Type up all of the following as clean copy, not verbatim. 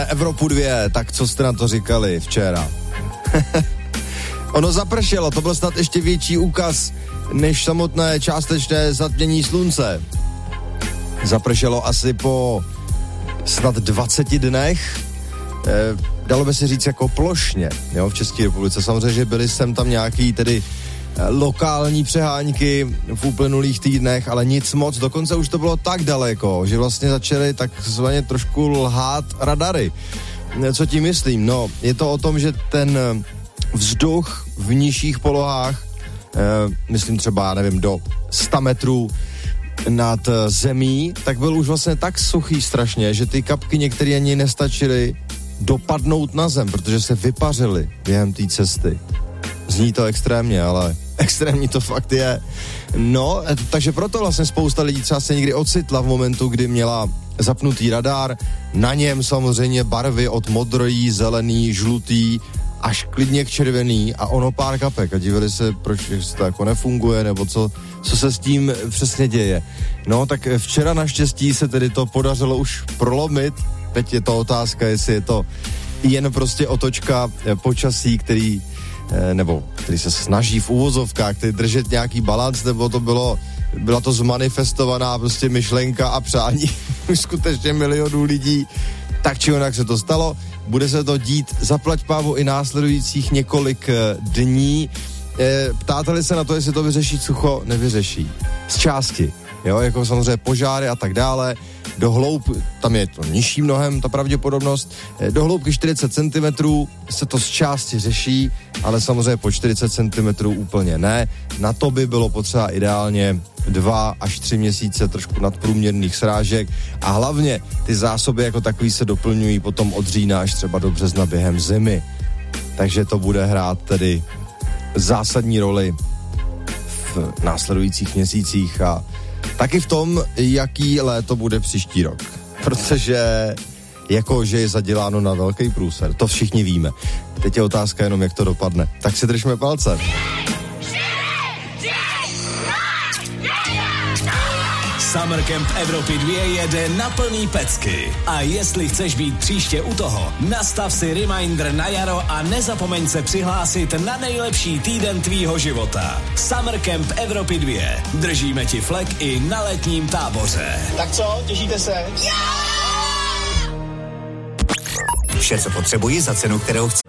Posloucháte Evropu 2, tak co jste na to říkali včera? Ono zapršelo, to byl snad ještě větší úkaz než samotné částečné zatmění slunce. Zapršelo asi po snad 20 dnech, dalo by se říct jako plošně, jo, v České republice. Samozřejmě, že byly sem tam nějaký tedy lokální přehánky v uplynulých týdnech, ale nic moc, dokonce už to bylo tak daleko, že vlastně začaly takzvaně trošku lhát radary. Co tím myslím? No, je to o tom, že ten vzduch v nižších polohách, myslím třeba, nevím, do 100 metrů nad zemí, tak byl už vlastně tak suchý strašně, že ty kapky některé ani nestačily dopadnout na zem, protože se vypařily během té cesty. Zní to extrémně, ale extrémní to fakt je. No, takže proto vlastně spousta lidí třeba se někdy ocitla v momentu, kdy měla zapnutý radar, na něm samozřejmě barvy od modrý, zelený, žlutý, až klidně k červený a ono pár kapek a divili se, proč to jako nefunguje, nebo co se s tím přesně děje. No, tak včera naštěstí se tedy to podařilo už prolomit. Teď je to otázka, jestli je to jen prostě otočka počasí, který se snaží v uvozovkách držet nějaký balans, nebo to byla to zmanifestovaná prostě myšlenka a přání skutečně milionů lidí. Tak či onak se to stalo, bude se to dít zaplať pávu i následujících několik dní. Ptáte-li se na to, jestli to vyřeší sucho, nevyřeší. Z části, jo, jako samozřejmě požáry a tak dále, tam je to nižší mnohem, ta pravděpodobnost, do hloubky 40 cm se to z části řeší, ale samozřejmě po 40 cm úplně ne. Na to by bylo potřeba ideálně 2 až 3 měsíce trošku nadprůměrných srážek a hlavně ty zásoby jako takový se doplňují potom od října až třeba do března během zimy. Takže to bude hrát tedy zásadní roli v následujících měsících a taky v tom, jaký léto bude příští rok. Protože jakože je zaděláno na velký průser, to všichni víme. Teď je otázka jenom, jak to dopadne. Tak si držme palce. Summer Camp Evropy 2 jede na plný pecky. A jestli chceš být příště u toho, nastav si reminder na jaro a nezapomeň se přihlásit na nejlepší týden tvýho života. Summer Camp Evropy 2. Držíme ti flek i na letním táboře. Tak co, těšíte se? Vše, co potřebuji za cenu, kterou chci.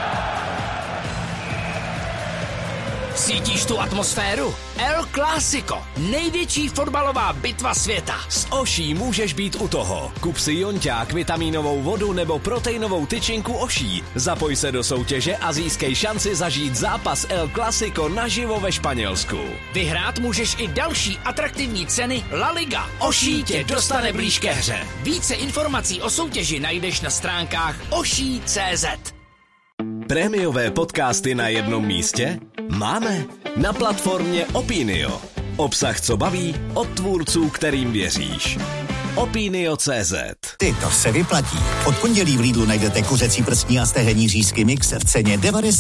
Cítíš tu atmosféru? El Clásico, největší fotbalová bitva světa. S Oší můžeš být u toho. Kup si jonťák, vitamínovou vodu nebo proteinovou tyčinku Oší. Zapoj se do soutěže a získej šanci zažít zápas El Clásico naživo ve Španělsku. Vyhrát můžeš i další atraktivní ceny La Liga. Oší tě dostane blíž ke hře. Více informací o soutěži najdeš na stránkách oší.cz. Prémiové podcasty na jednom místě? Máme na platformě Opinio. Obsah, co baví, od tvůrců, kterým věříš. Opinio.cz. To se vyplatí. Od pondělí v Lidlu najdete kuřecí prstní a stehenní řízky mix v ceně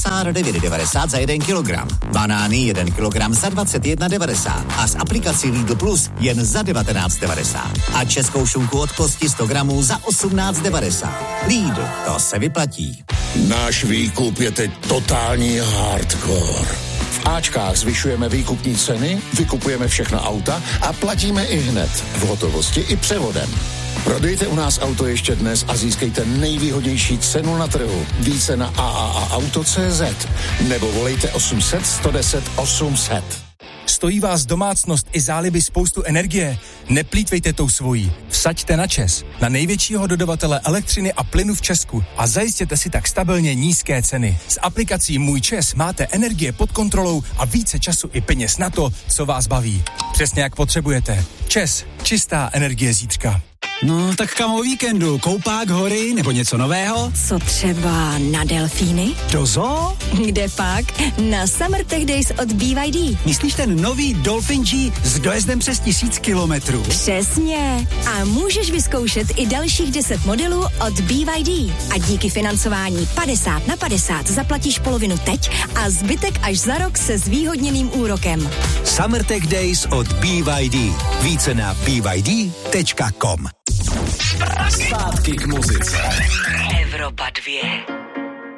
99,90 za 1 kilogram. Banány 1 kilogram za 21,90 a z aplikací Lidl Plus jen za 19,90. A českou šunku od kosti 100 gramů za 18,90. Lidl, to se vyplatí. Náš výkup je teď totální hardcore. V Ačkách zvyšujeme výkupní ceny, vykupujeme všechna auta a platíme i hned, v hotovosti i převodem. Prodejte u nás auto ještě dnes a získejte nejvýhodnější cenu na trhu. Více na AAAauto.cz nebo volejte 800 110 800. Stojí vás domácnost i záliby spoustu energie? Neplýtvejte tou svojí. Vsaďte na ČEZ, na největšího dodavatele elektřiny a plynu v Česku a zajistěte si tak stabilně nízké ceny. S aplikací Můj ČEZ máte energie pod kontrolou a více času i peněz na to, co vás baví. Přesně jak potřebujete. ČEZ, čistá energie zítřka. No, tak kam o víkendu? Koupák, hory nebo něco nového? Co třeba na delfíny? Do zoo? Kde pak? Na Summer Tech Days od BYD. Myslíš ten nový Dolphin G s dojezdem přes 1000 kilometrů? Přesně. A můžeš vyzkoušet i dalších 10 modelů od BYD. A díky financování 50/50 zaplatíš polovinu teď a zbytek až za rok se zvýhodněným úrokem. Summer Tech Days od BYD. Více na byd.com. Zpátky k muzice. Evropa 2.